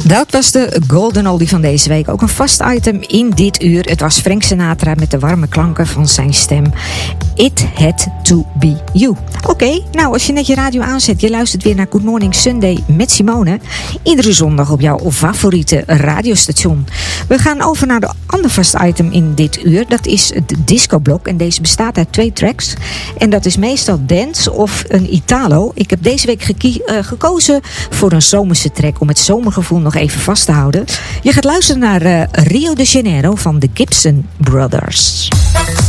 Dat was de Golden Oldie van deze week. Ook een vast item in dit uur. Het was Frank Sinatra met de warme klanken van zijn stem. It Had To Be You. Oké, nou als je net je radio aanzet, je luistert weer naar Good Morning Sunday met Simone. Iedere zondag op jouw favoriete radiostation. We gaan over naar de andere vast item in dit uur. Dat is het discoblok. En deze bestaat uit 2 tracks. En dat is meestal dance of een Italo. Ik heb deze week gekozen voor een zomerse track om het zomergevoel nog even vast te houden. Je gaat luisteren naar Rio de Janeiro van de Gibson Brothers.